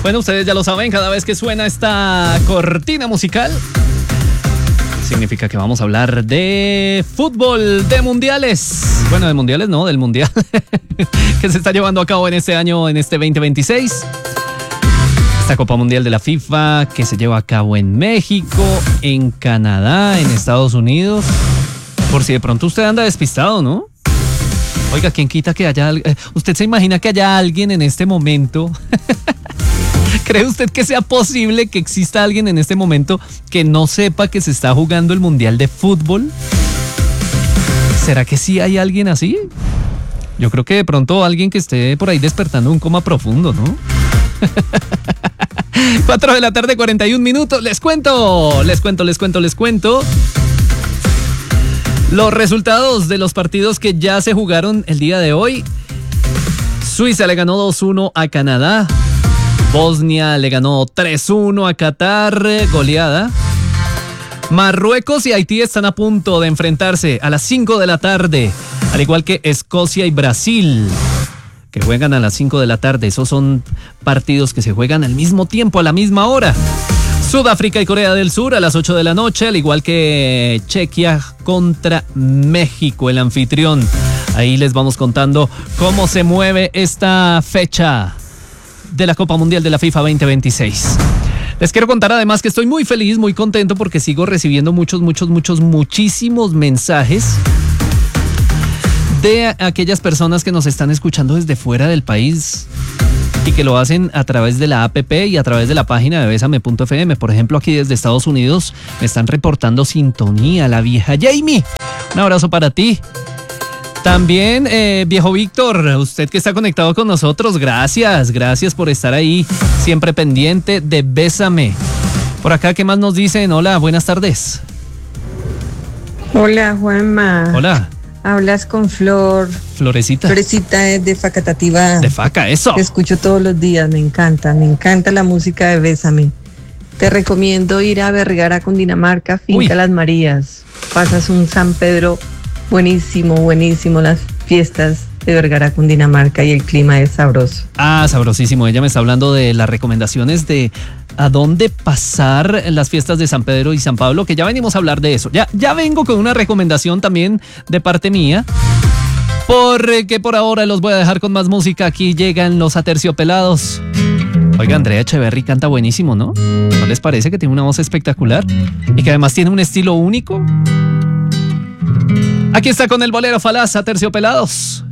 Bueno, ustedes ya lo saben, cada vez que suena esta cortina musical, significa que vamos a hablar de fútbol, de mundiales. Bueno, de mundiales no, del mundial que se está llevando a cabo en este año, en este 2026. Esta Copa Mundial de la FIFA que se lleva a cabo en México, en Canadá, en Estados Unidos. Por si de pronto usted anda despistado, ¿no? Oiga, ¿quién quita que haya... ¿Usted se imagina que haya alguien en este momento? ¿Cree usted que sea posible que exista alguien en este momento que no sepa que se está jugando el Mundial de Fútbol? ¿Será que sí hay alguien así? Yo creo que de pronto alguien que esté por ahí despertando un coma profundo, ¿no? 4 de la tarde, 41 minutos. Les cuento. Los resultados de los partidos que ya se jugaron el día de hoy. Suiza le ganó 2-1 a Canadá. Bosnia le ganó 3-1 a Qatar, goleada. Marruecos y Haití están a punto de enfrentarse a las 5 de la tarde, al igual que Escocia y Brasil, que juegan a las 5 de la tarde. Esos son partidos que se juegan al mismo tiempo, a la misma hora. Sudáfrica y Corea del Sur a las 8 de la noche, al igual que Chequia contra México, el anfitrión. Ahí les vamos contando cómo se mueve esta fecha de la Copa Mundial de la FIFA 2026. Les quiero contar además que estoy muy feliz, muy contento porque sigo recibiendo muchísimos mensajes de aquellas personas que nos están escuchando desde fuera del país y que lo hacen a través de la app y a través de la página de Besame.fm. Por ejemplo, aquí desde Estados Unidos me están reportando sintonía, la vieja Jamie. Un abrazo para ti. También, viejo Víctor, usted que está conectado con nosotros, gracias por estar ahí, siempre pendiente de Bésame. Por acá, ¿qué más nos dicen? Hola, buenas tardes. Hola, Juanma. Hola. Hablas con Flor. Florecita. Florecita es de Facatativá. De Faca, eso. Te escucho todos los días, me encanta la música de Bésame. Te recomiendo ir a Vergara, Cundinamarca, Finca Las Marías. Pasas un San Pedro buenísimo, las fiestas de Vergara, Cundinamarca, y el clima es sabroso. Ah, sabrosísimo. Ella me está hablando de las recomendaciones de a dónde pasar las fiestas de San Pedro y San Pablo, que ya venimos a hablar de eso. Ya vengo con una recomendación también de parte mía, porque por ahora los voy a dejar con más música. Aquí llegan los Aterciopelados. Oiga, Andrea Echeverry canta buenísimo, ¿no? ¿No les parece que tiene una voz espectacular? Y que además tiene un estilo único. Aquí está con el bolero falaz, Aterciopelados.